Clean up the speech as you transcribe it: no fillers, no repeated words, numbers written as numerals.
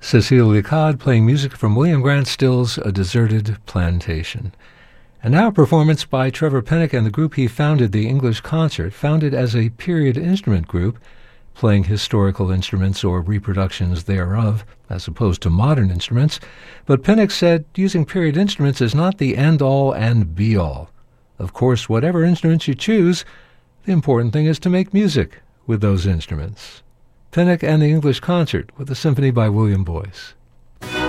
Cecile Licard playing music from William Grant Still's A Deserted Plantation. And now a performance by Trevor Pennock and the group he founded, the English Concert, founded as a period instrument group, playing historical instruments or reproductions thereof, as opposed to modern instruments. But Pennock said using period instruments is not the end-all and be-all. Of course, whatever instruments you choose, the important thing is to make music with those instruments. Pennock and the English Concert with a symphony by William Boyce.